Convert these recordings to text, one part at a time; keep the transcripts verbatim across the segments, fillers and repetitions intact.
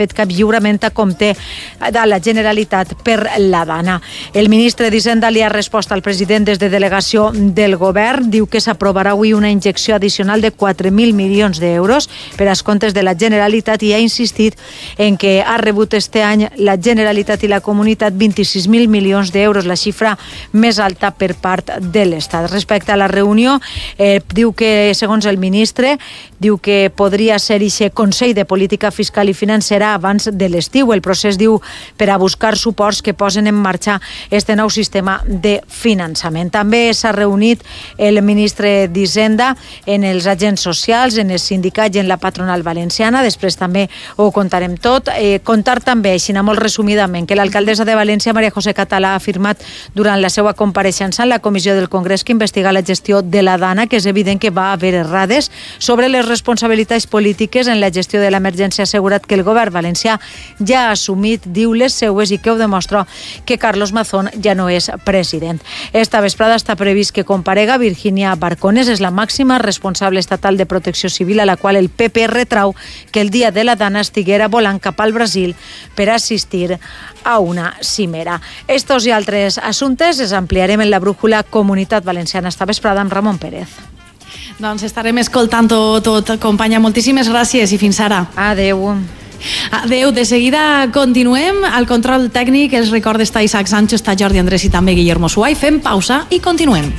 fet cap lliurament a compte de la Generalitat per la Dana. El ministre d'Hisenda li ha respost al president des de delegació del govern. Diu que s'aprovarà avui una injecció addicional de quatre mil milions d'euros per als comptes de la Generalitat i ha insistit en que ha rebut este any la Generalitat i la comunitat vint-i-sis mil milions d'euros, la xifra més alta per part de l'Estat. Respecte a la reunió, eh, diu que, segons el ministre, diu que podria ser ixe Consell de Política Fiscal i Financera abans de l'estiu. El procés, diu, per a buscar suports que posen en marxa este nou sistema de finançament. També s'ha reunit el ministre d'Hisenda en els agents socials, en els sindicats i en la patronal valenciana. Després també ho contarem tot. Eh, contar també, així molt resumidament, que l'alcaldessa de València, Maria José Català, ha afirmat durant la seva compareixença en la comissió del Congrés que investiga la gestió de la Dana, que és evident que va haver errades sobre les responsabilitats polítiques en la gestió de l'emergència. Ha assegurat que el govern valencià ja ha assumit, diu, les seues i que ho demostra que Carlos Mazón ja no és president. Esta vesprada està previst que comparega Virginia Barcones, és la màxima responsable estatal de protecció civil, a la qual el P P retrau que el dia de la Dana estiguera volant cap al Brasil per assistir a una cimera. Estos i altres assumptes els ampliarem en la brújula Comunitat Valenciana esta vesprada amb Ramon Pérez. Doncs estarem escoltant tot, companya. Moltíssimes gràcies i fins ara. Adeu. Adeu. De seguida continuem. Al control tècnic els recorda està Isaac Sancho, està Jordi Andrés i també Guillermo Suay. Fem pausa i continuem.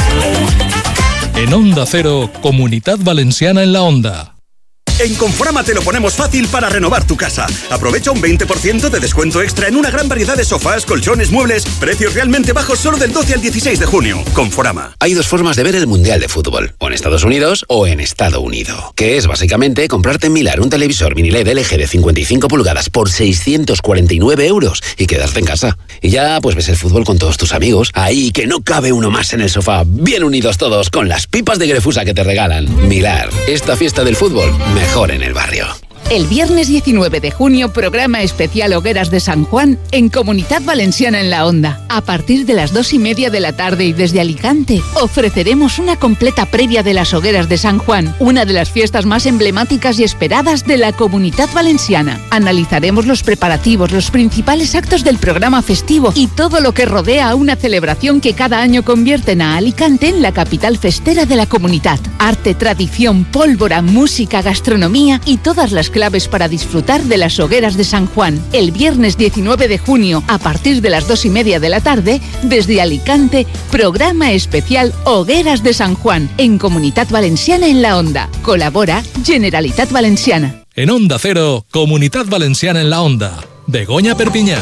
En Onda Cero, Comunitat Valenciana en la Onda. En Conforama te lo ponemos fácil para renovar tu casa. Aprovecha un veinte por ciento de descuento extra en una gran variedad de sofás, colchones, muebles, precios realmente bajos solo del doce al dieciséis de junio. Conforama. Hay dos formas de ver el Mundial de Fútbol, o en Estados Unidos o en Estado Unido, que es básicamente comprarte en Milar un televisor mini L E D L G de cincuenta y cinco pulgadas por seiscientos cuarenta y nueve euros y quedarte en casa. Y ya pues ves el fútbol con todos tus amigos, ahí que no cabe uno más en el sofá, bien unidos todos con las pipas de Grefusa que te regalan. Milar, esta fiesta del fútbol, mejor en el barrio. El viernes diecinueve de junio, programa especial Hogueras de San Juan en Comunitat Valenciana en la Onda. A partir de las dos y media de la tarde y desde Alicante, ofreceremos una completa previa de las Hogueras de San Juan, una de las fiestas más emblemáticas y esperadas de la Comunitat Valenciana. Analizaremos los preparativos, los principales actos del programa festivo y todo lo que rodea a una celebración que cada año convierten a Alicante en la capital festera de la comunidad. Arte, tradición, pólvora, música, gastronomía y todas las claves para disfrutar de las Hogueras de San Juan. El viernes diecinueve de junio, a partir de las dos y media de la tarde, desde Alicante, programa especial Hogueras de San Juan, en Comunitat Valenciana en la Onda. Colabora Generalitat Valenciana. En Onda Cero, Comunitat Valenciana en la Onda. Begoña Perpinyà.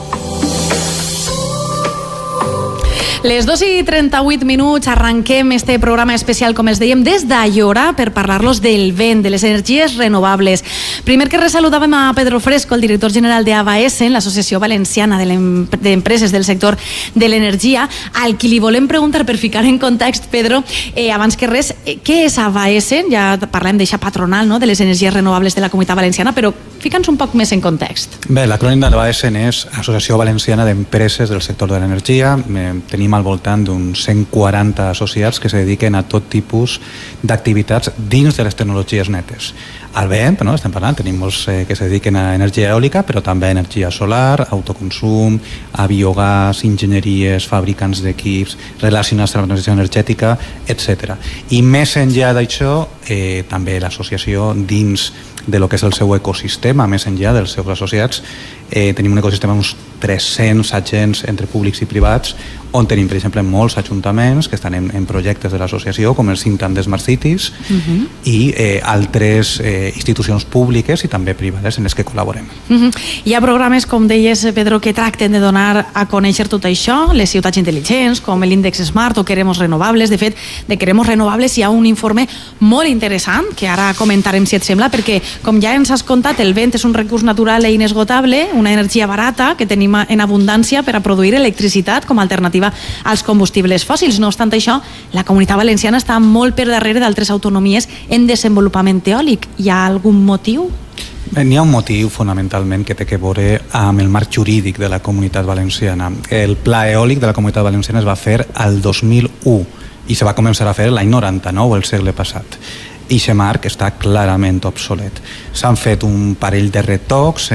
Les dos i trenta-vuit minuts, arranquem este programa especial, com els dèiem, des d'Aiora per parlar-los del vent, de les energies renovables. Primer que res saludàvem a Pedro Fresco, el director general de A V A S, en l'Associació Valenciana d'Empreses del Sector de l'Energia, al qui li volem preguntar, per ficar en context, Pedro, eh, abans que res, eh, què és A V A S? Ja parlem d'eixa patronal, no?, de les energies renovables de la Comunitat Valenciana, però fica'ns un poc més en context. Bé, l'acrònim de l'A V A S és Associació Valenciana d'Empreses del Sector de l'Energia. Eh, tenim al voltant d'uns cent quaranta associats que se dediquen a tot tipus d'activitats dins de les tecnologies netes. Al vent, no? Estem parlant, tenim molts eh, que se dediquen a energia eòlica, però també a energia solar, autoconsum, a biogàs, enginyeries, fabricants d'equips relacionats amb la transició energètica, etcètera. I més enllà d'això, eh, també l'associació dins de lo que és el seu ecosistema, més enllà dels seus associats, eh, tenim un ecosistema d'uns tres-cents agents entre públics i privats, on tenim, per exemple, molts ajuntaments que estan en, en projectes de l'associació, com el Cinc Tant de Smart Cities, uh-huh. i eh, altres eh, institucions públiques i també privades en les que col·laborem. Uh-huh. Hi ha programes, com deies, Pedro, que tracten de donar a conèixer tot això, les ciutats intel·ligents, com l'índex Smart o Queremos Renovables. De fet, de Queremos Renovables hi ha un informe molt interessant, que ara comentarem, si et sembla, perquè, com ja ens has contat, el vent és un recurs natural i inesgotable, una energia barata que tenim en abundància per a produir electricitat com a alternativa als combustibles fòssils. No obstant això, la Comunitat Valenciana està molt per darrere d'altres autonomies en desenvolupament eòlic. Hi ha algun motiu? N'hi ha un motiu fonamentalment que té que veure amb el marc jurídic de la Comunitat Valenciana. El pla eòlic de la Comunitat Valenciana es va fer al dos mil u i se va començar a fer l'any noranta-nou, el segle passat. I aquest marc està clarament obsolet. S'han fet un parell de retocs